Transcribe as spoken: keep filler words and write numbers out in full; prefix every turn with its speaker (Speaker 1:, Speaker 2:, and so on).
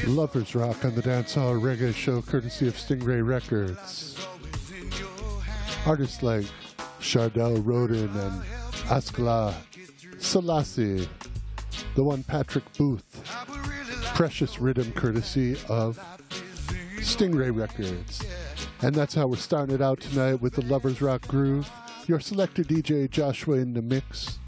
Speaker 1: Lovers Rock on the Dancehall Reggae Show, courtesy of Stingray Records. Artists like Chardell Rodin and Askla Selassie, the one Patrick Booth, Precious Rhythm, courtesy of Stingray Records. And that's how we're starting it out tonight with the Lovers Rock Groove. Your selector D J Joshua in the mix.